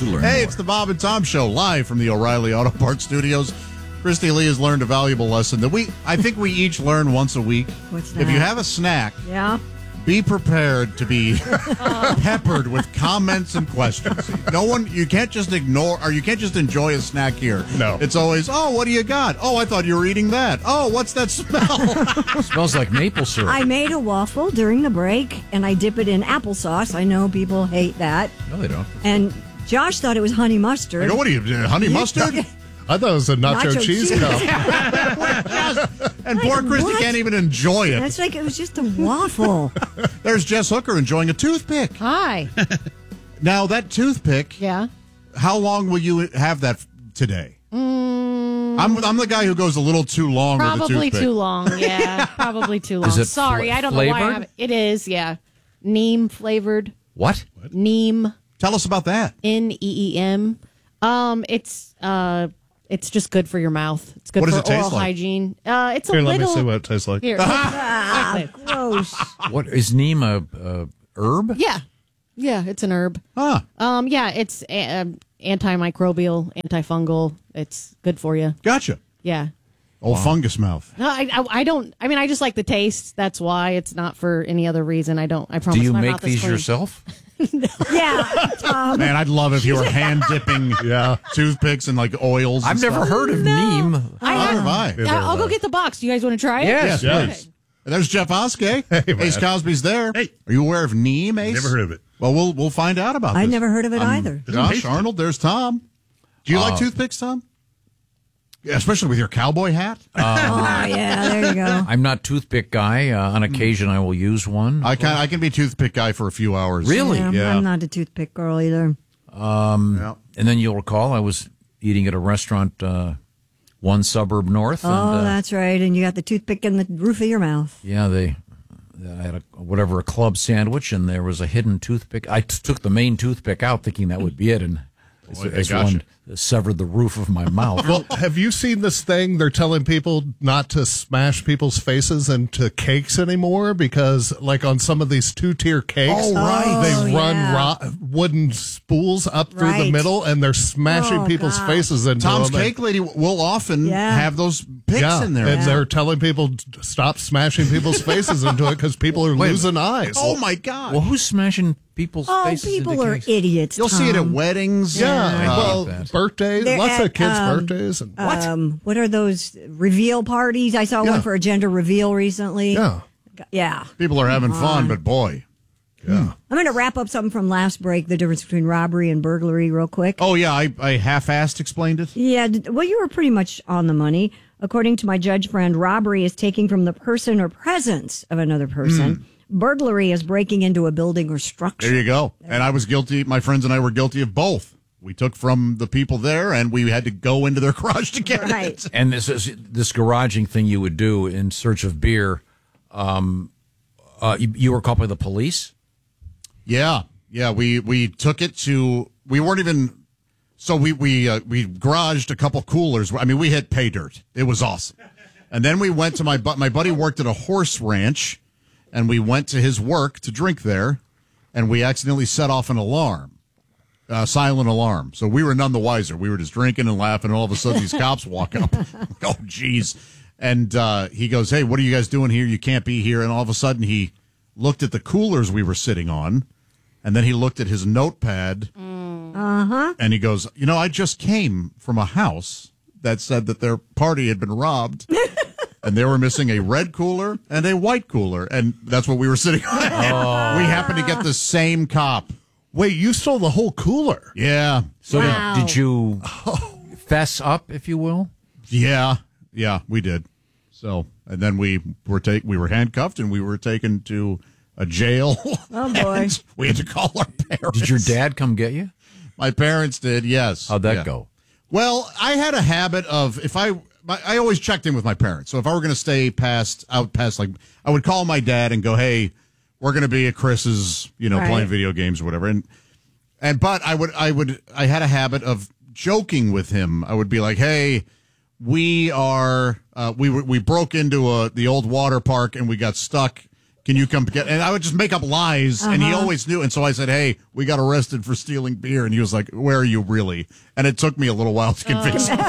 to learn Hey, more. it's the Bob and Tom Show, live from the O'Reilly Auto Parts Studios. Christy Lee has learned a valuable lesson that I think we each learn once a week. What's that? If you have a snack, Yeah. be prepared to be peppered with comments and questions. You can't just ignore, or you can't just enjoy a snack here. No. It's always, oh, what do you got? Oh, I thought you were eating that. Oh, what's that smell? It smells like maple syrup. I made a waffle during the break, and I dip it in applesauce. I know people hate that. No, they don't. And Josh thought it was honey I mustard. go, what are you, honey mustard? I thought it was a nacho, Nacho cheese cheese. cup. And poor Christy what? can't even enjoy it. That's like it was just a waffle. There's Jess Hooker enjoying a toothpick. Hi. Now, that toothpick, Yeah. how long will you have that today? I'm the guy who goes a little too long with the Probably toothpick. too long. Yeah, probably too long. Is it Sorry, I don't know why I flavored? have it. It is, yeah. Neem flavored. What? Neem. Tell us about that. Neem. It's just good for your mouth. It's good What does for it taste oral like? hygiene. It's a Here, little. let me see what it tastes like. Here. Ah, gross. What is neem a herb? Yeah. Yeah, it's an herb. Huh. Yeah, it's antimicrobial, antifungal. It's good for you. Gotcha. Yeah. Old fungus mouth. No, I don't. I mean, I just like the taste. That's why. It's not for any other reason. I promise. Do you my make mouth is these clean. yourself? Yeah. Man, I'd love if you were hand dipping toothpicks and like oils. I've and never stuff. heard of neem. Neither have I. I'll go get the box. Do you guys want to try it? Yes, Yes, please. please. And there's Jeff Oskey. Hey, man. Ace Cosby's there. Hey. Are you aware of neem, Ace? Never heard of it. Well, we'll find out about I this. never heard of it either. Josh, Arnold, there's Tom. Do you like toothpicks, Tom? Yeah, especially with your cowboy hat. Oh, yeah, there you go. I'm not toothpick guy. On occasion, I will use one. I can be toothpick guy for a few hours. Really? Yeah. I'm not a toothpick girl either. Yeah. And then you'll recall I was eating at a restaurant one suburb north. Oh, and, that's right. And you got the toothpick in the roof of your mouth. yeah, I had a club sandwich, and there was a hidden toothpick. I took the main toothpick out, thinking that would be it, and they as got one severed the roof of my mouth. Well, have you seen this thing? They're telling people not to smash people's faces into cakes anymore because, like, on some of these two-tier cakes, Oh, right. they run yeah. wooden spools up through the Right. middle, and they're smashing Oh, people's God. faces into Tom's them. Cake Lady will often Yeah. have those picks in there. and they're telling people to stop smashing people's faces into it because people are losing eyes. Oh, my God. Well, who's smashing people's Oh, faces people into are cakes? idiots. You'll see it at Tom. weddings. Yeah, I hate well, that. birthdays, They're lots at, of kids' birthdays. And, What are those reveal parties? I saw Yeah. one for a gender reveal recently. yeah. Yeah. People are having fun, but boy. Yeah. I'm going to wrap up something from last break, the difference between robbery and burglary, real quick. Oh, yeah, I half-assed explained it. Yeah, well, you were pretty much on the money. According to my judge friend, robbery is taking from the person or presence of another person. Burglary is breaking into a building or structure. There you go. And I was guilty. My friends and I were guilty of both. We took from the people there, and we had to go into their garage to get Right. it. And this garaging thing you would do in search of beer. You were caught by the police. Yeah, we took it to. We weren't even. So we garaged a couple coolers. I mean, we hit pay dirt. It was awesome. And then we went to my buddy worked at a horse ranch, and we went to his work to drink there, and we accidentally set off an alarm, silent alarm. So we were none the wiser. We were just drinking and laughing, and all of a sudden these cops walk up. Oh, geez. And he goes, "Hey, what are you guys doing here? You can't be here." And all of a sudden he looked at the coolers we were sitting on, and then he looked at his notepad, and he goes, I just came from a house that said that their party had been robbed, and they were missing a red cooler and a white cooler, and that's what we were sitting on. We happened to get the same cop. Wait, you stole the whole cooler? Yeah. So Wow. did you fess up, if you will? Yeah, we did. So, and then we were handcuffed, and we were taken to a jail. Oh, boy. And we had to call our parents. Did your dad come get you? My parents did, yes. How'd that Yeah. go? Well, I had a habit of I always checked in with my parents. So if I were going to stay out past, like, I would call my dad and go, "Hey, we're going to be at Chris's, Right. playing video games or whatever." But I had a habit of joking with him. I would be like, "Hey, we broke into the old water park and we got stuck Can you come get? And I would just make up lies, and he always knew. And so I said, "Hey, we got arrested for stealing beer," and he was like, "Where are you really?" And it took me a little while to convince him.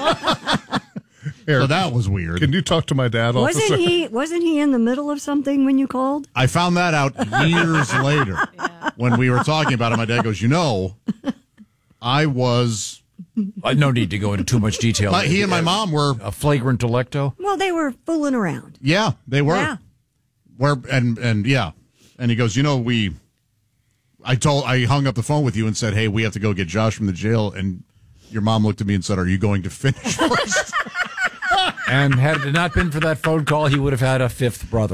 Here, So that was weird. can you talk to my dad, officer? Wasn't he in the middle of something when you called? I found that out years later when we were talking about it. My dad goes, I was. No need to go into too much detail. He and my mom were. A flagrant delicto. Well, they were fooling around. Yeah, they were. Yeah. And he goes, I hung up the phone with you and said, hey, we have to go get Josh from the jail. And your mom looked at me and said, are you going to finish first? And had it not been for that phone call, he would have had a fifth brother.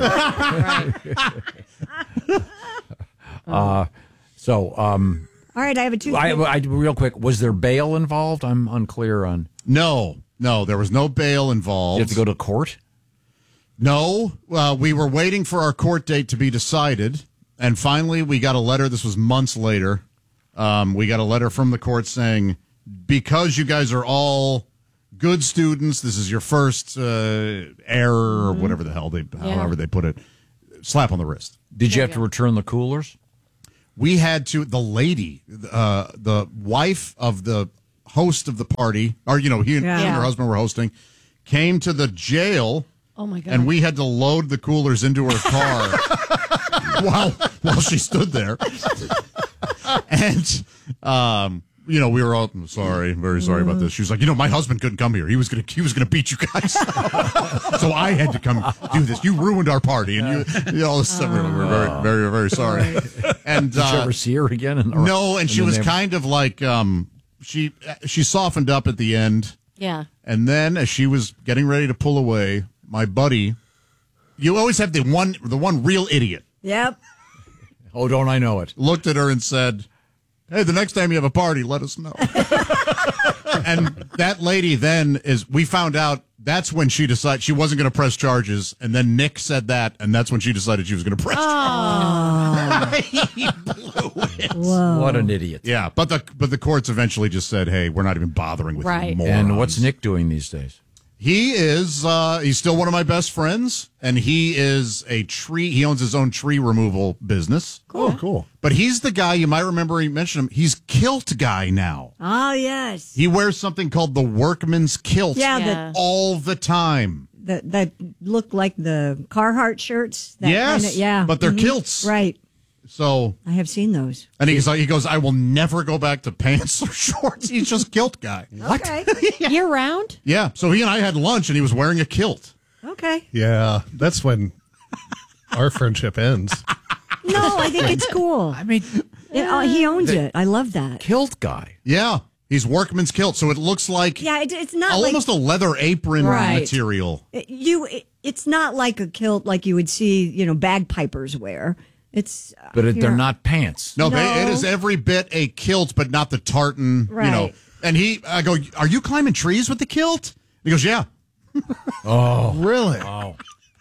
All right, I have a toothpick. Real quick, was there bail involved? I'm unclear on. No, there was no bail involved. You have to go to court? No, we were waiting for our court date to be decided. And finally, we got a letter. This was months later. We got a letter from the court saying, because you guys are all good students, this is your first error or whatever the hell however they put it, slap on the wrist. Did you have to return the coolers? We had to, the lady, the wife of the host of the party, or, he and her husband were hosting, came to the jail. Oh, my God. And we had to load the coolers into her car while she stood there. And, we were all very sorry about this. She was like, my husband couldn't come here. He was gonna beat you guys. So I had to come do this. You ruined our party, and all this stuff. We were very, very, very sorry. And did you ever see her again? No, and she was kind of like she softened up at the end. Yeah. And then as she was getting ready to pull away, my buddy, you always have the one real idiot. Yep. Oh, don't I know it? Looked at her and said, hey, the next time you have a party, let us know. And that lady then we found out that's when she decided she wasn't going to press charges. And then Nick said that, and that's when she decided she was going to press charges. He blew it. Whoa. What an idiot. Yeah, but the courts eventually just said, hey, we're not even bothering with you morons. And what's Nick doing these days? He is, he's still one of my best friends, and he is he owns his own tree removal business. Cool. Oh, cool. But he's the guy, you might remember he mentioned him, he's kilt guy now. Oh, yes. He wears something called the workman's kilt all the time. That look like the Carhartt shirts. Yes, but they're kilts. Right. So I have seen those. And he goes, I will never go back to pants or shorts. He's just kilt guy. What? Okay. Year round? Yeah. So he and I had lunch, and he was wearing a kilt. Okay. Yeah, that's when our friendship ends. No, I think it's cool. I mean, he owns it. I love that. Kilt guy. Yeah. He's workman's kilt, so it looks like it's not almost like, a leather apron material. It's not like a kilt like you would see, bagpipers wear. But they're not pants. No, it is every bit a kilt, but not the tartan. Right. And I go, are you climbing trees with the kilt? He goes, yeah. Oh, really? Oh.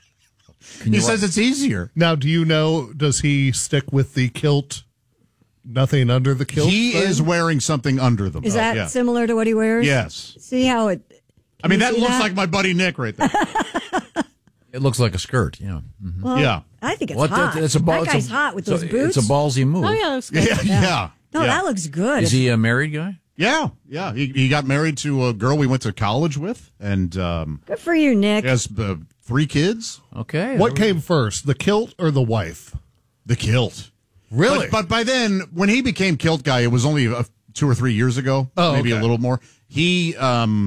He says it's easier. Now, does he stick with the kilt? Nothing under the kilt? He is wearing something under them. Is that similar to what he wears? Yes. See how it... I mean, that looks like my buddy Nick right there. It looks like a skirt, yeah. Mm-hmm. Well, yeah. I think it's hot. That guy's hot with those boots. It's a ballsy move. Oh, yeah, that looks good. Yeah. No, that looks good. Is he a married guy? Yeah. He got married to a girl we went to college with, and good for you, Nick. He has 3 kids. Okay. What came first, the kilt or the wife? The kilt. Really? But by then, when he became kilt guy, it was only 2 or 3 years ago, maybe a little more. She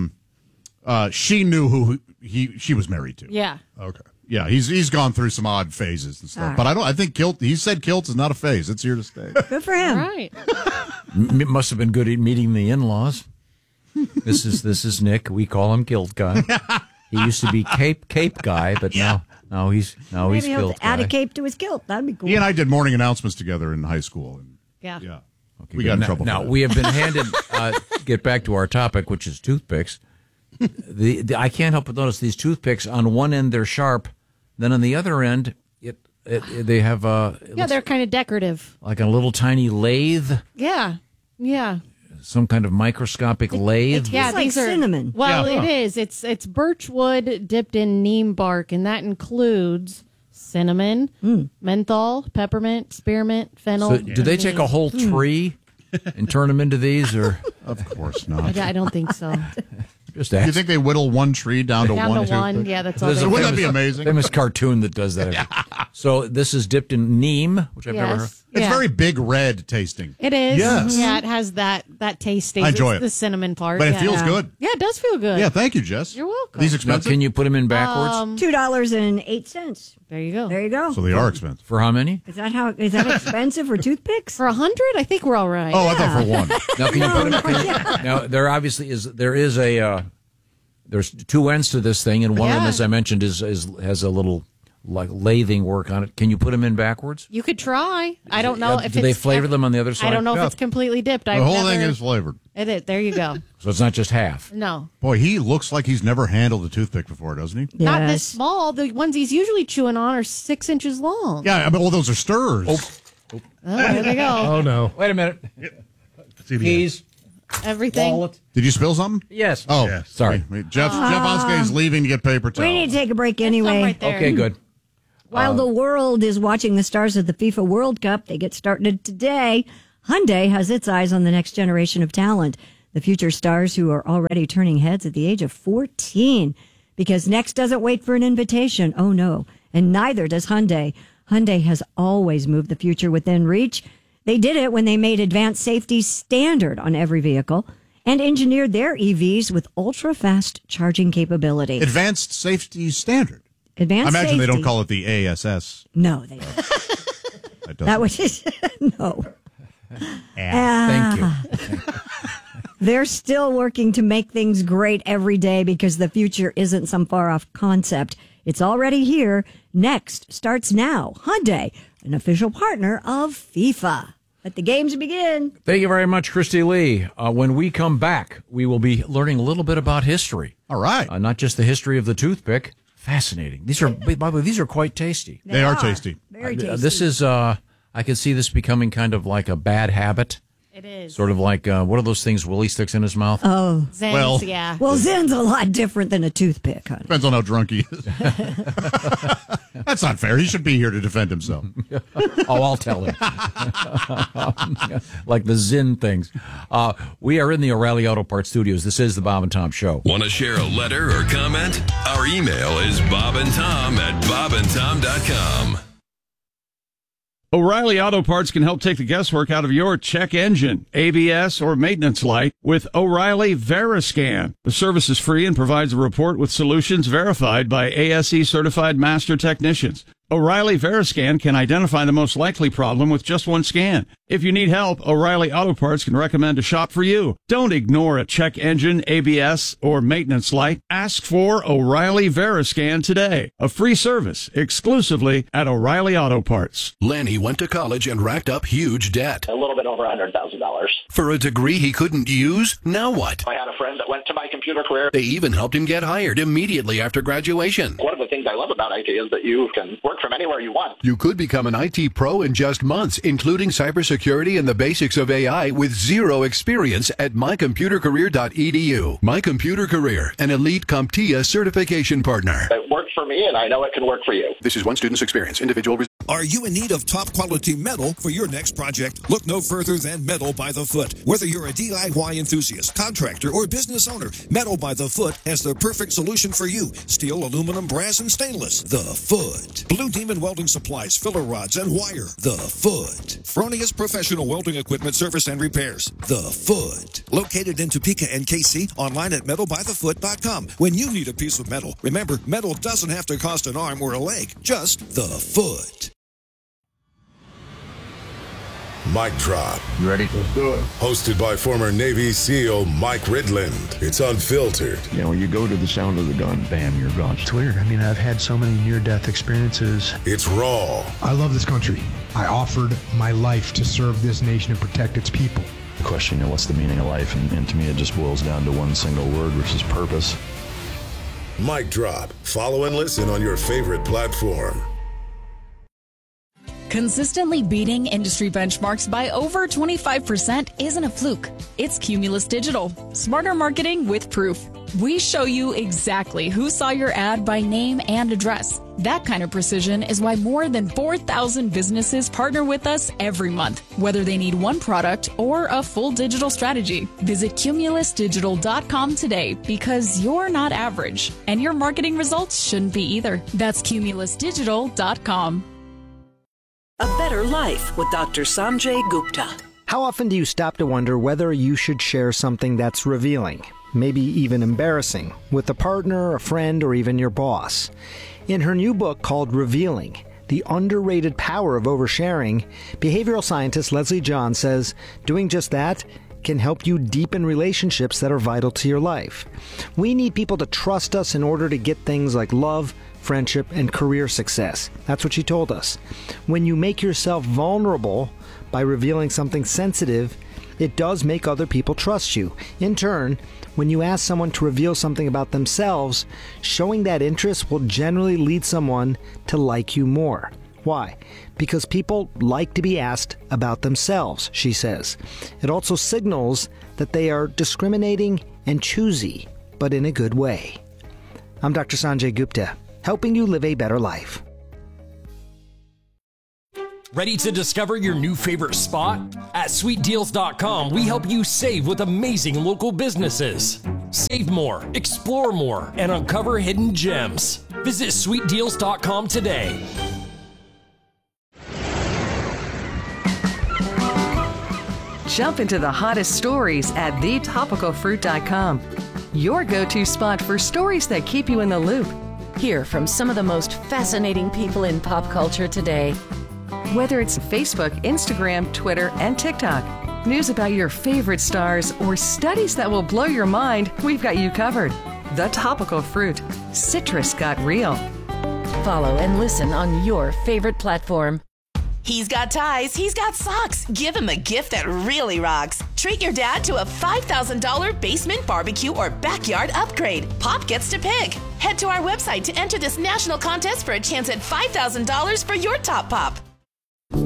knew who she was married to. Yeah. Okay. Yeah, he's gone through some odd phases and stuff. But I think kilt. He said kilt is not a phase; it's here to stay. Good for him. Right. It must have been good at meeting the in-laws. This is Nick. We call him Kilt Guy. He used to be Cape Guy, but now he's Maybe he'll Kilt Guy. add a cape to his kilt. That'd be cool. He and I did morning announcements together in high school. And, Yeah. Okay, we got in trouble. Now for that. we have been handed. Get back to our topic, which is toothpicks. I can't help but notice these toothpicks. On one end, they're sharp. Then on the other end, they have They're kind of decorative. like a little tiny lathe, Yeah. some kind of microscopic lathe. It's like cinnamon. Well, it is. It's birch wood dipped in neem bark, and that includes cinnamon, menthol, peppermint, spearmint, fennel. So do they take a whole tree and turn them into these, or Of course not. I don't think so. just Do you ask? think they whittle one tree down to Down one? to one. toothpick? Yeah, that's all. There's They a do. Wouldn't that be amazing? famous cartoon that does that. So this is dipped in neem, which I've never heard. Yes. It's Yeah. very big red tasting, It is. Yes. Yeah, it has that taste. Stays. I enjoy It's it. the cinnamon part. but it yeah. feels good. Yeah, it does feel good. Yeah, thank you, Jess. You're welcome. These Now, expensive? can you put them in backwards? $2.08. There you go. There you go. So they are expensive. For how many? Is that expensive for toothpicks? For 100, I think we're all right. Oh, I thought for one. Now, can you put them? Now, there obviously is. There is a. There's two ends to this thing, and one of them, Yeah. as I mentioned, has a little like lathing work on it. Can you put them in backwards? You could try. I don't know if do they it's flavor them on the other side? I don't know Yeah. if it's completely dipped. The whole thing is flavored. It is. There you go. So it's not just half. No, Boy, he looks like he's never handled a toothpick before, doesn't he? not this Yes. small. The ones he's usually chewing on are 6 inches long. Yeah, I mean, all those are stirs. Oh, there they go. Oh, no. Wait a minute. Keys, Everything. wallet. Did you spill something? Yes. Oh, Yes. Sorry. Wait, Jeff Oskey is leaving to get paper towels. We need to take a break Some anyway. right there. Okay, good. While the world is watching the stars of the FIFA World Cup, they get started today. Hyundai has its eyes on the next generation of talent, the future stars who are already turning heads at the age of 14. Because next doesn't wait for an invitation. Oh, no. And neither does Hyundai. Hyundai has always moved the future within reach. They did it when they made advanced safety standard on every vehicle and engineered their EVs with ultra-fast charging capability. Advanced safety standard. Advanced I imagine they don't safety- call it the ASS. No, they don't. That was no. Thank you. They're still working to make things great every day because the future isn't some far off concept. It's already here. Next starts now. Hyundai, an official partner of FIFA. Let the games begin. Thank you very much, Christy Lee. When we come back, we will be learning a little bit about history. All right. Not just the history of the toothpick. Fascinating. These are, by the way, these are quite tasty. They are tasty. Very tasty. This is, I can see this becoming kind of like a bad habit. It is. Sort of like, what are those things Willie sticks in his mouth? Zens, Well- yeah. Well, Zen's a lot different than a toothpick, honey. Depends on how drunk he is. That's not fair. He should be here to defend himself. Oh, I'll tell him. Like the Zin things. We are in the O'Reilly Auto Parts studios. This is the Bob and Tom Show. Want to share a letter or comment? Our email is bobandtom@bobandtom.com. O'Reilly Auto Parts can help take the guesswork out of your check engine, ABS, or maintenance light with O'Reilly Veriscan. The service is free and provides a report with solutions verified by ASE certified master technicians. O'Reilly Veriscan can identify the most likely problem with just one scan. If you need help, O'Reilly Auto Parts can recommend a shop for you. Don't ignore a check engine, ABS, or maintenance light. Ask for O'Reilly Veriscan today. A free service exclusively at O'Reilly Auto Parts. Lanny went to college and racked up huge debt. A little bit over $100,000. For a degree he couldn't use? Now what? I had a friend that went to my computer career. They even helped him get hired immediately after graduation. One of the things I love about IT is that you can work from anywhere you want. You could become an IT pro in just months, including cybersecurity and the basics of AI with zero experience at mycomputercareer.edu. My Computer Career, an elite CompTIA certification partner. It worked for me, and I know it can work for you. This is one student's experience. Individual. Are you in need of top quality metal for your next project? Look no further than Metal by the Foot. Whether you're a DIY enthusiast, contractor, or business owner, Metal by the Foot has the perfect solution for you. Steel, aluminum, brass, and stainless. The Foot. Blue Demon Welding Supplies, filler rods, and wire. The Foot. Fronius Professional Welding Equipment Service and Repairs. The Foot. Located in Topeka and KC, online at metalbythefoot.com. When you need a piece of metal, remember, metal doesn't have to cost an arm or a leg, just the Foot. Mic Drop. You ready? Let's do it. Hosted by former Navy SEAL Mike Ridland. It's unfiltered. You know, when you go to the sound of the gun, bam, you're gone. It's weird. I mean, I've had so many near-death experiences. It's raw. I love this country. I offered my life to serve this nation and protect its people. The question, what's the meaning of life? And to me, it just boils down to one single word, which is purpose. Mic Drop. Follow and listen on your favorite platform. Consistently beating industry benchmarks by over 25% isn't a fluke. It's Cumulus Digital. Smarter marketing with proof. We show you exactly who saw your ad by name and address. That kind of precision is why more than 4,000 businesses partner with us every month, whether they need one product or a full digital strategy. Visit cumulusdigital.com today because you're not average, and your marketing results shouldn't be either. That's cumulusdigital.com. A Better Life with Dr. Sanjay Gupta. How often do you stop to wonder whether you should share something that's revealing, maybe even embarrassing, with a partner, a friend, or even your boss? In her new book called Revealing, The Underrated Power of Oversharing, behavioral scientist Leslie John says doing just that can help you deepen relationships that are vital to your life. We need people to trust us in order to get things like love, friendship, and career success. That's what she told us. When you make yourself vulnerable by revealing something sensitive, it does make other people trust you. In turn, when you ask someone to reveal something about themselves, showing that interest will generally lead someone to like you more. Why? Because people like to be asked about themselves, she says. It also signals that they are discriminating and choosy, but in a good way. I'm Dr. Sanjay Gupta, helping you live a better life. Ready to discover your new favorite spot? At sweetdeals.com, we help you save with amazing local businesses. Save more, explore more, and uncover hidden gems. Visit sweetdeals.com today. Jump into the hottest stories at thetopicalfruit.com. Your go-to spot for stories that keep you in the loop. Hear from some of the most fascinating people in pop culture today. Whether it's Facebook, Instagram, Twitter, and TikTok, news about your favorite stars, or studies that will blow your mind, we've got you covered. The Topical Fruit. Citrus got real. Follow and listen on your favorite platform. He's got ties, he's got socks. Give him a gift that really rocks. Treat your dad to a $5,000 basement barbecue or backyard upgrade. Pop gets to pick. Head to our website to enter this national contest for a chance at $5,000 for your top pop.